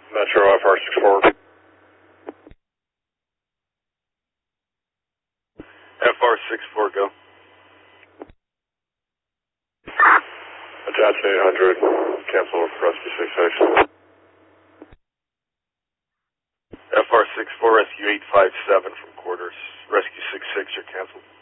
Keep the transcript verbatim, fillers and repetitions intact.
Metro F R six four. F R six four, go. Attach eight hundred, cancel rescue six six. F R six four, rescue eight five seven from quarters. Rescue six six, you're canceled.